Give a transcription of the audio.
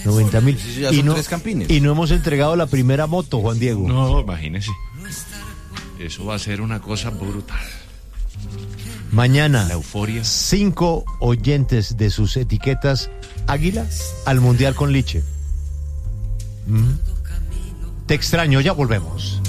90.000. Sí, ya son 3 campines. Y no hemos entregado la primera moto, Juan Diego. No, imagínese. Eso va a ser una cosa brutal. Mañana, La euforia. 5 oyentes de sus etiquetas Águila al Mundial con Liche. Te extraño, ya volvemos.